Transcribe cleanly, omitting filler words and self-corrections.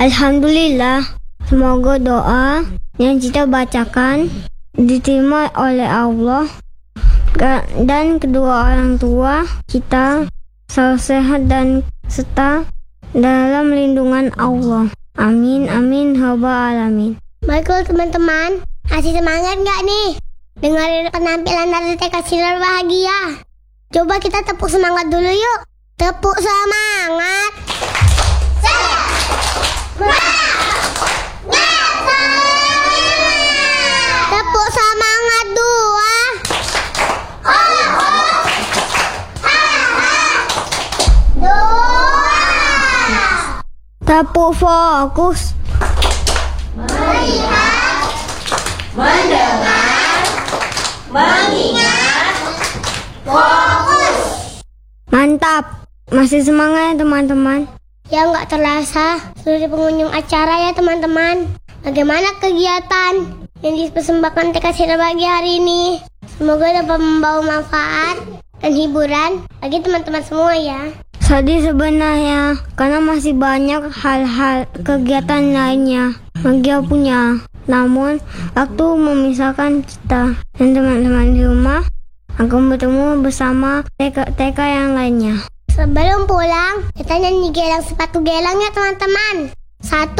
Alhamdulillah, semoga doa yang kita bacakan diterima oleh Allah dan kedua orang tua kita selalu sehat dan serta dalam lindungan Allah. Amin, amin, rabbal alamin. Baiklah teman-teman, masih semangat nggak nih dengerin penampilan dari TK Sinar Bahagia? Coba kita tepuk semangat dulu yuk. Tepuk semangat. Tepuk semangat dua. Tepuk fokus. Melihat, mendengar, mengingat, fokus. Mantap. Masih semangat ya teman-teman? Ya nggak terasa seluruh pengunjung acara ya teman-teman. Bagaimana kegiatan yang dipersembahkan TK Sinar Bahagia hari ini? Semoga dapat membawa manfaat dan hiburan bagi teman-teman semua ya. Sedih sebenarnya karena masih banyak hal-hal kegiatan lainnya Magia punya. Namun waktu memisahkan kita dan teman-teman di rumah akan bertemu bersama TK yang lainnya. Sebelum pulang, kita nyanyi gelang sepatu gelang ya teman-teman. 1,